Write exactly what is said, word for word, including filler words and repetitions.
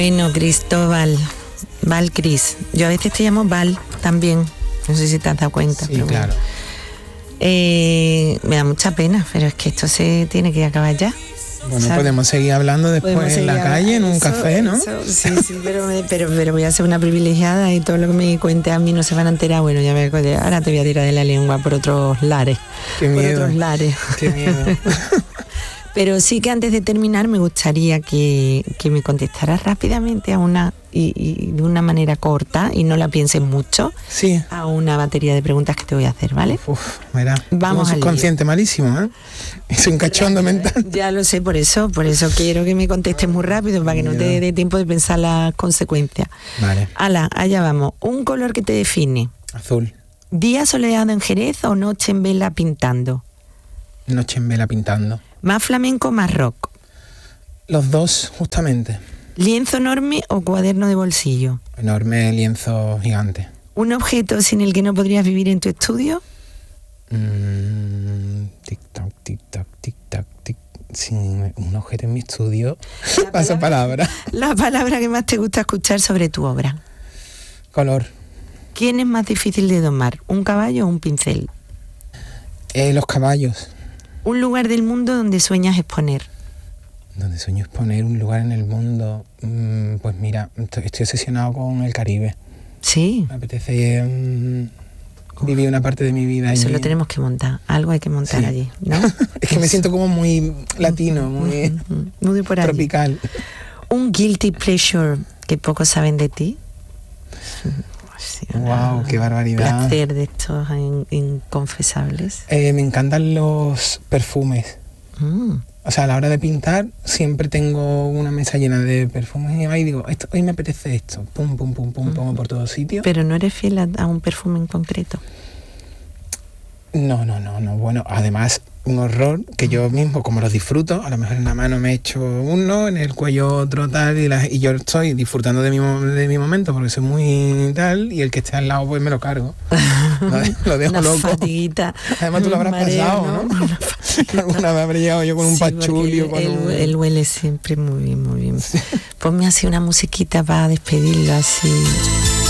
Bueno, Cristóbal, Val Cris. Yo a veces te llamo Val también. No sé si te has dado cuenta. Sí, pero claro. Bueno. Eh, me da mucha pena, pero es que esto se tiene que acabar ya. Bueno, ¿sabes? podemos seguir hablando después Podemos en la seguir calle, en un eso, café, ¿no? eso, sí, sí, pero, me- pero, pero voy a ser una privilegiada y todo lo que me cuente a mí no se van a enterar. Bueno, ya me ahora te voy a tirar de la lengua por otros lares. Qué por miedo. otros lares. Qué miedo. Pero sí que antes de terminar me gustaría que, que me contestaras rápidamente a una y, y de una manera corta y no la pienses mucho Sí. a una batería de preguntas que te voy a hacer, ¿vale? Uf, mira, Vamos un al lío. subconsciente malísimo, ¿eh? Es un cachondo mental. Ya lo sé, por eso, por eso quiero que me contestes muy rápido para que no te dé tiempo de pensar las consecuencias. Vale, Ala, allá vamos. Un color que te define. azul. ¿Día soleado en Jerez o noche en vela pintando? Noche en vela pintando. ¿Más flamenco o más rock? Los dos, justamente. ¿Lienzo enorme o cuaderno de bolsillo? Enorme lienzo gigante. ¿Un objeto sin el que no podrías vivir en tu estudio? Mm, tic tac, tic tac, tic tac, tic. Sin un objeto en mi estudio. La Paso palabra. La palabra que más te gusta escuchar sobre tu obra. Color. ¿Quién es más difícil de domar? ¿Un caballo o un pincel? Eh, los caballos. ¿Un lugar del mundo donde sueñas exponer? Donde sueño exponer un lugar en el mundo. Mm, pues mira, estoy estoy obsesionado con el Caribe. Sí, Me apetece mm, vivir una parte de mi vida eso allí. lo tenemos que montar. Algo hay que montar Sí. allí, ¿no? Es que me Eso. siento como muy latino, muy Muy por allí. tropical. ¿Un guilty pleasure que pocos saben de ti? Sí, Wow, qué barbaridad. placer de estos in- inconfesables. Eh, me encantan los perfumes. Mm. O sea, a la hora de pintar siempre tengo una mesa llena de perfumes y ahí digo, esto, hoy me apetece esto. Pum, pum, pum, pum, pongo por todos sitios. Pero no eres fiel a, a un perfume en concreto. No, no, no, no. Bueno, además, un horror que yo mismo, como los disfruto, a lo mejor en la mano me echo uno, en el cuello otro tal, y, la- y yo estoy disfrutando de mi, mo- de mi momento porque soy muy tal, y el que esté al lado pues me lo cargo. Lo, de- lo dejo Una loco. fatiguita. Además tú lo un habrás mareo, pasado, ¿no? Una fatiguita. Alguna vez habré llegado yo con un Sí, porque pachulio, con él, un... él huele siempre muy bien, muy bien. Ponme así una musiquita para despedirlo así.